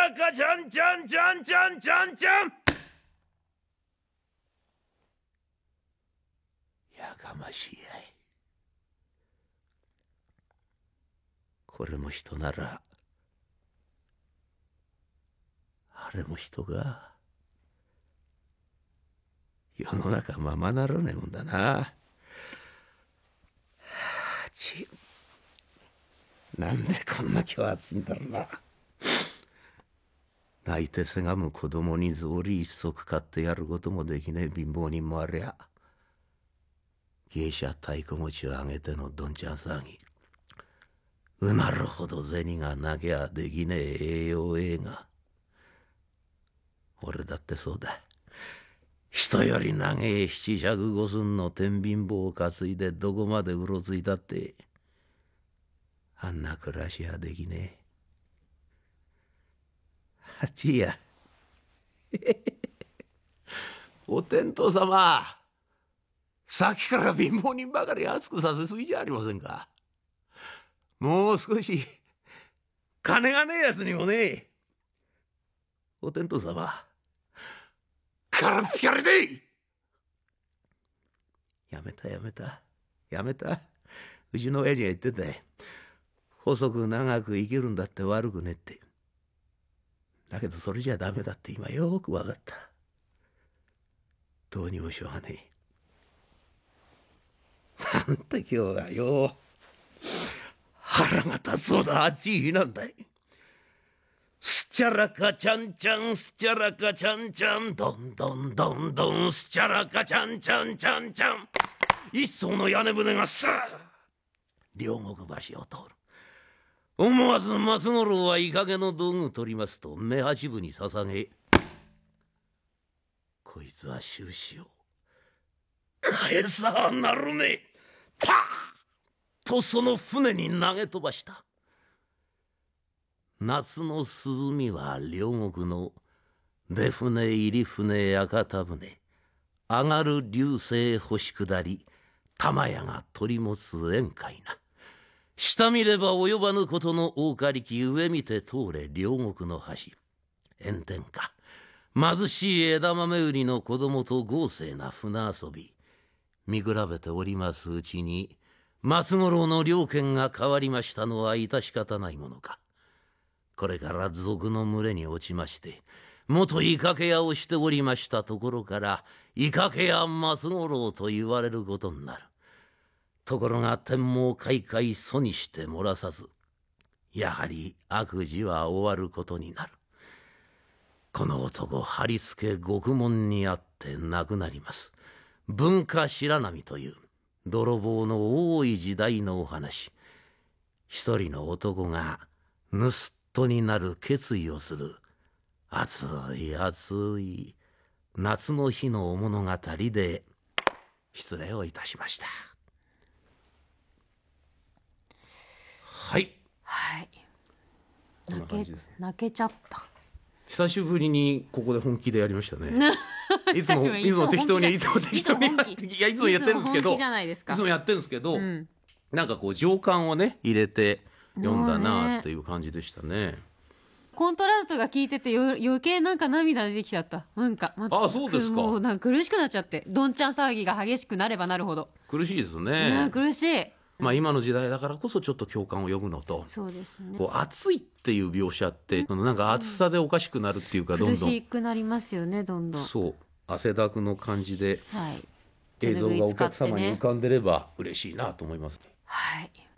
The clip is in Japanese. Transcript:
らかちゃんちゃんちゃんちゃんちゃんちゃん。やかましいやい。これも人ならあれも人が。世の中ままならねえもんだな。なんでこんな今日暑いんだろうな。泣いてせがむ子供に草履一足買ってやることもできねえ貧乏人もありゃ、芸者太鼓持ちをあげてのどんちゃん騒ぎ、うなるほど銭がなきゃできねえ栄養映画。俺だってそうだ。人より長え七尺五寸の天秤棒を担いでどこまでうろついたってあんな暮らしはできねえ。八やお天道様、さっきから貧乏人ばかり熱くさせすぎじゃありませんか。もう少し金がねえやつにもね。お天道様、空っぴかりで。やめたうちの親父が言ってたよ。細く長く生きるんだって悪くねって。だけどそれじゃダメだって今よく分かった。どうにもしょうがねえ。なんて今日はよ、腹が立つそうだ暑い日なんだい。すっちゃらかちゃんちゃん、すっちゃらかちゃんちゃん、どんどんどんどん、すっちゃらかちゃんちゃんちゃんちゃん。一艘の屋根船がスーッ両国橋を通る。思わず松五郎はいい加減の道具を取りますと目八分に捧げ、こいつは終始を返さあなるね。パーッとその船に投げ飛ばした。夏の涼みは両国の出船入り船屋形船、上がる流星星下り、玉屋が取り持つ宴会な。下見れば及ばぬことの大かりき、上見て通れ両国の橋。炎天下、貧しい枝豆売りの子供と豪勢な船遊び、見比べておりますうちに松五郎の了見が変わりましたのは致し方ないものか。これから賊の群れに落ちまして、元イカケ屋をしておりましたところからイカケ屋松五郎と言われることになる。ところが天網開会阻にして漏らさず、やはり悪事は終わることになる。この男貼り付け獄門にあって亡くなります。文化白波という泥棒の多い時代のお話。一人の男が盗人になる決意をする熱い熱い夏の日のお物語で失礼をいたしました。はい泣けちゃった。 久しぶりにここで本気でやりましたね。いつも適当にいつもやってるんですけど、いつもやってるんですけど、なんかこう情感をね入れて読んだなっていう感じでしたね。 コントラストが効いてて余計なんか涙出てきちゃった。なんかあ、そうですか。 もうなんか苦しくなっちゃって、どんちゃん騒ぎが激しくなればなるほど苦しいですね。 苦しい。 まあ今の時代だからこそちょっと共感を呼ぶのと、 そうですね、 こう暑いっていう描写ってなんか暑さでおかしくなるっていうか、どんどん苦しくなりますよね。どんどんそう汗だくの感じで、 はい、 映像がお客様に浮かんでれば嬉しいなと思います。 はい。